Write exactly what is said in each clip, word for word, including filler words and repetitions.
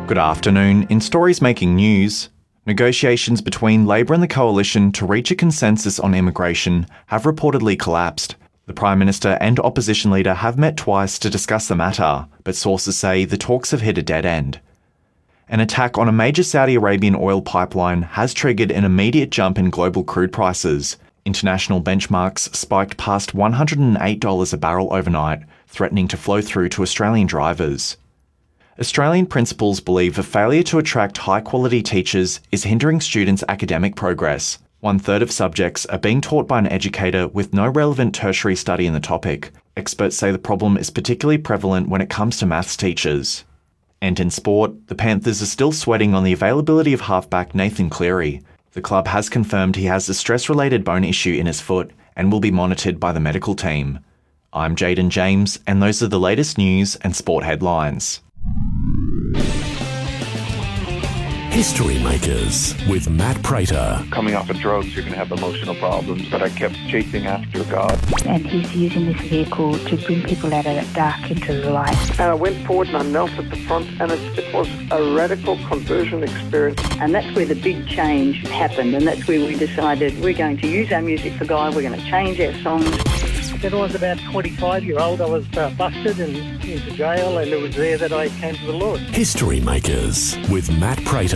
Good afternoon. In stories making news, negotiations between Labor and the Coalition to reach a consensus on immigration have reportedly collapsed. The Prime Minister and opposition leader have met twice to discuss the matter, but sources say the talks have hit a dead end. An attack on a major Saudi Arabian oil pipeline has triggered an immediate jump in global crude prices. International benchmarks spiked past one hundred eight dollars a barrel overnight, threatening to flow through to Australian drivers. Australian principals believe a failure to attract high-quality teachers is hindering students' academic progress. One-third of subjects are being taught by an educator with no relevant tertiary study in the topic. Experts say the problem is particularly prevalent when it comes to maths teachers. And in sport, the Panthers are still sweating on the availability of halfback Nathan Cleary. The club has confirmed he has a stress-related bone issue in his foot and will be monitored by the medical team. I'm Jaden James, and those are the latest news and sport headlines. History Makers with Matt Prater. Coming off of drugs, you're going to have emotional problems, but I kept chasing after God. And he's using this vehicle to bring people out of the dark into the light. And I went forward and I knelt at the front, and it, it was a radical conversion experience. And that's where the big change happened, and that's where we decided we're going to use our music for God, we're going to change our songs. When I was about twenty-five year old, I was uh, busted and into jail, and it was there that I came to the Lord. History Makers with Matt Prater.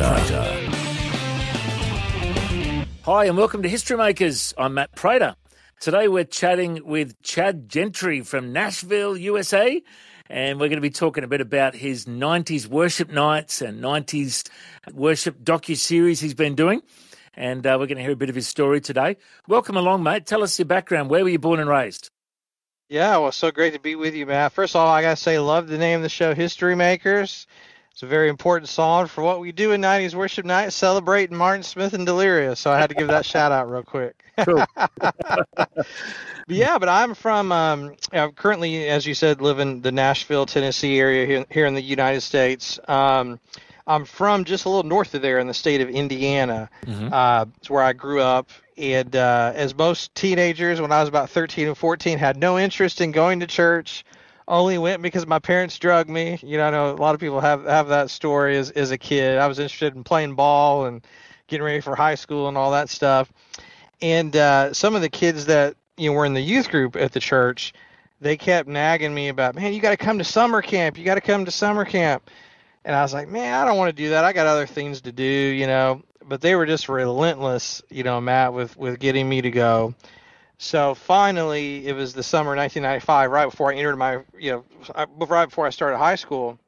Hi, and welcome to History Makers. I'm Matt Prater. Today we're chatting with Chad Gentry from Nashville, U S A, and we're going to be talking a bit about his nineties worship nights and nineties worship docu-series he's been doing. And uh, we're going to hear a bit of his story today. Welcome along, mate. Tell us your background. Where were you born and raised? Yeah, well, so great to be with you, Matt. First of all, I got to say, love the name of the show, History Makers. It's a very important song for what we do in nineties Worship Night, celebrating Martin Smith and Delirious. So I had to give that shout out real quick. Cool. But yeah, but I'm from, um, I'm currently, as you said, live in the Nashville, Tennessee area here, here in the United States. Um, I'm from just a little north of there in the state of Indiana. Mm-hmm. Uh, it's where I grew up. And uh, as most teenagers, when I was about thirteen and fourteen, had no interest in going to church. Only went because my parents drugged me. You know, I know a lot of people have, have that story as, as a kid. I was interested in playing ball and getting ready for high school and all that stuff. And uh, some of the kids that, you know, were in the youth group at the church, they kept nagging me about, man, you got to come to summer camp. You got to come to summer camp. And I was like, man, I don't want to do that. I got other things to do, you know. But they were just relentless, you know, Matt, with, with getting me to go. So finally, it was the summer of nineteen ninety-five, right before I entered my, you know, right before I started high school.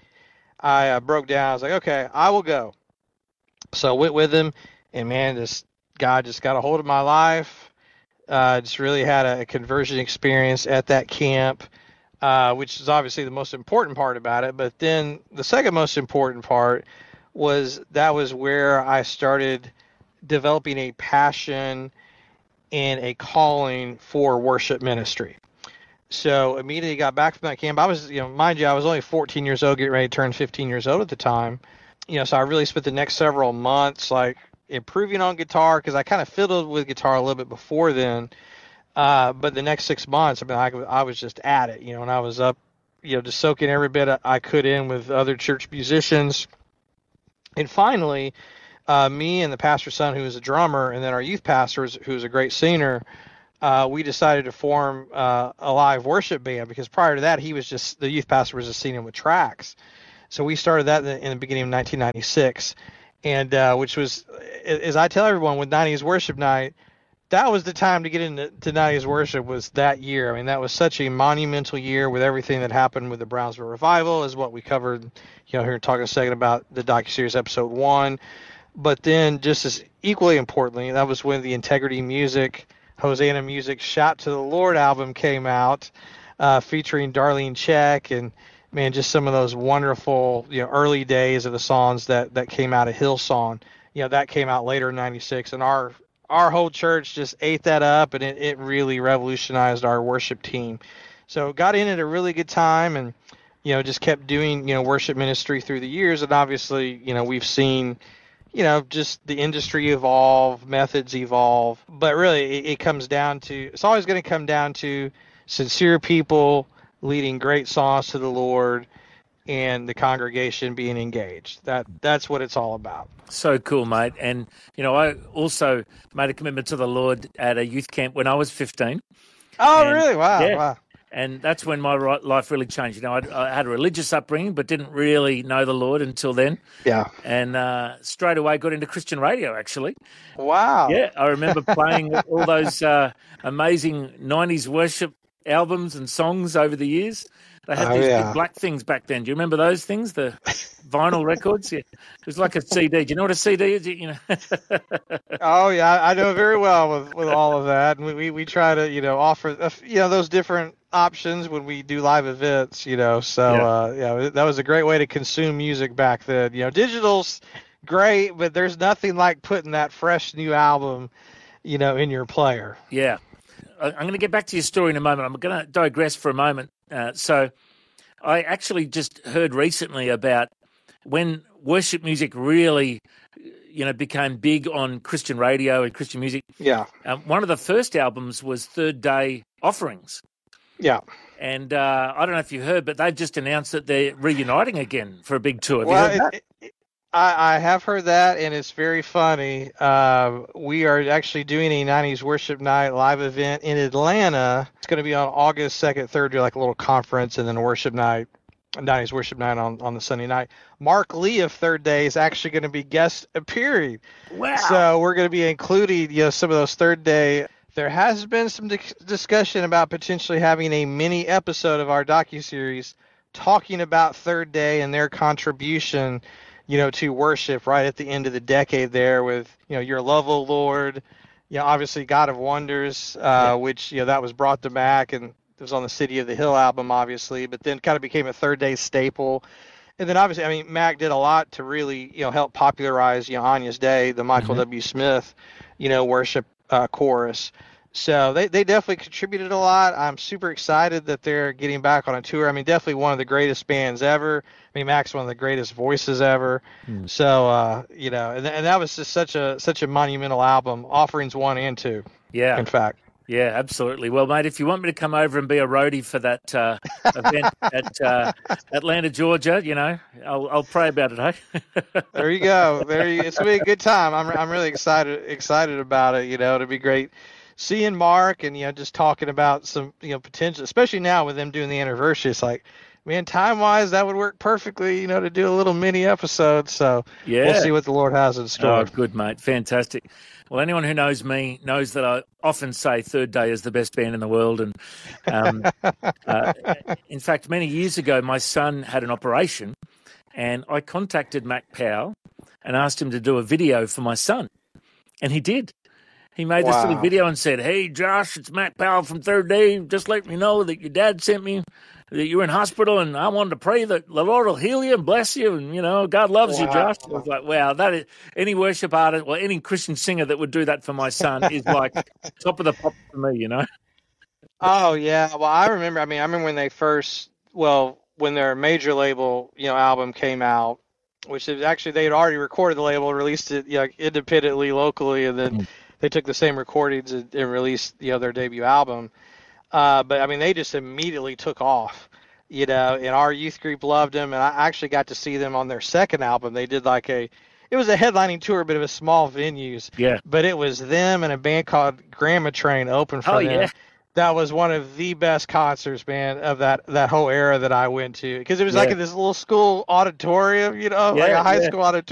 I uh, broke down. I was like, okay, I will go. So I went with him, and man, this God just got a hold of my life. Uh, just really had a, a conversion experience at that camp. Uh, which is obviously the most important part about it. But then the second most important part was that was where I started developing a passion and a calling for worship ministry. So immediately got back from that camp. I was, you know, mind you, I was only fourteen years old, getting ready to turn fifteen years old at the time. You know, so I really spent the next several months like improving on guitar, because I kind of fiddled with guitar a little bit before then. Uh, but the next six months, I mean, I, I was just at it, you know, and I was up, you know, just soaking every bit I could in with other church musicians. And finally, uh, me and the pastor's son, who was a drummer, and then our youth pastor, who was a great singer, uh, we decided to form uh, a live worship band, because prior to that, he was just, the youth pastor was just singing with tracks. So we started that in the, in the beginning of nineteen ninety-six, and uh, which was, as I tell everyone, with nineties Worship Night, that was the time to get into to nineties worship, was that year. I mean, that was such a monumental year with everything that happened with the Brownsville Revival, is what we covered, you know, here talking a second about the docuseries episode one. But then just as equally importantly, that was when the Integrity Music, Hosanna Music, Shout to the Lord album came out, uh, featuring Darlene Check, and man, just some of those wonderful, you know, early days of the songs that, that came out of Hillsong. You know, that came out later in ninety-six, and our Our whole church just ate that up, and it, it really revolutionized our worship team. So got in at a really good time, and, you know, just kept doing, you know, worship ministry through the years. And obviously, you know, we've seen, you know, just the industry evolve, methods evolve. But really, it, it comes down to, it's always going to come down to sincere people leading great songs to the Lord, and the congregation being engaged. That that's what it's all about. So cool, mate. And, you know, I also made a commitment to the Lord at a youth camp when I was fifteen. Oh, And, really? Wow. yeah. Wow. And that's when my ri- life really changed. You know, I'd, I had a religious upbringing, but didn't really know the Lord until then. Yeah. And uh, straight away got into Christian radio, actually. Wow. Yeah, I remember playing all those uh, amazing nineties worship albums and songs over the years. They had Oh, these yeah. big black things back then. Do you remember those things? The vinyl records? Yeah. It was like a C D. Do you know what a C D is? You know. Oh, yeah. I I know very well with, with all of that. And we, we, we try to, you know, offer, uh, you know, those different options when we do live events, you know. So, Yeah. uh, yeah, that was a great way to consume music back then. You know, digital's great, but there's nothing like putting that fresh new album, you know, in your player. Yeah. I- I'm going to get back to your story in a moment. I'm going to digress for a moment. Uh, so I actually just heard recently about when worship music really, you know, became big on Christian radio and Christian music. Yeah. Um, one of the first albums was Third Day Offerings. Yeah. And uh, I don't know if you heard, but they've just announced that they're reuniting again for a big tour. Have Well, you heard that? it, it, I, I have heard that, and it's very funny. Uh, we are actually doing a nineties Worship Night live event in Atlanta. It's going to be on August second, third, do like a little conference, and then a Worship Night, nineties Worship Night on, on the Sunday night. Mark Lee of Third Day is actually going to be guest appearing. Wow. So we're going to be including, you know, some of those Third Day. There has been some di- discussion about potentially having a mini episode of our docuseries talking about Third Day and their contribution, you know, to worship right at the end of the decade there with, you know, Your Love, O Lord, you know, obviously God of Wonders, uh, Yeah. which, you know, that was brought to Mac and it was on the City of the Hill album, obviously, but then kind of became a Third Day staple. And then obviously, I mean, Mac did a lot to really, you know, help popularize, you know, Anya's Day, the Michael Mhm. W. Smith, you know, worship uh, chorus. So they, they definitely contributed a lot. I'm super excited that they're getting back on a tour. I mean, definitely one of the greatest bands ever. I mean, Mac's one of the greatest voices ever. Hmm. So, uh, you know, and, and that was just such a such a monumental album, Offerings one and two, Yeah. in fact. Yeah, absolutely. Well, mate, if you want me to come over and be a roadie for that uh, event at uh, Atlanta, Georgia, you know, I'll, I'll pray about it, hey? There you go. There you, it's gonna be a good time. I'm I'm really excited excited about it. You know, it'll be great seeing Mark and, you know, just talking about some, you know, potential, especially now with them doing the anniversary. It's like, man, time wise, that would work perfectly, you know, to do a little mini episode. So Yeah. we'll see what the Lord has in store. Oh, good, mate. Fantastic. Well, anyone who knows me knows that I often say Third Day is the best band in the world. And um, uh, in fact, many years ago, my son had an operation and I contacted Mac Powell and asked him to do a video for my son. And he did. He made this little Wow. video and said, "Hey, Josh, it's Mac Powell from Third Day. Just let me know that your dad sent me, that you were in hospital, and I wanted to pray that the Lord will heal you and bless you, and, you know, God loves you, Wow. Josh." I was like, wow, that is, any worship artist, well, any Christian singer that would do that for my son is like top of the pop for me, you know? Oh yeah, well I remember. I mean, I remember when they first, well, when their major label, you know, album came out, which is actually they had already recorded the label, released it, you know, independently, locally, and then Mm. they took the same recordings and, and released, you know, their debut album. Uh, but I mean, they just immediately took off, you know, and our youth group loved them, and I actually got to see them on their second album. They did like a, it was a headlining tour, but it was small venues. Yeah. But it was them and a band called Grandma Train open for Oh, them. yeah. That was one of the best concerts, man, of that that whole era that I went to, because it was like Yeah. in this little school auditorium, you know, like Yeah, a high yeah. school auditorium.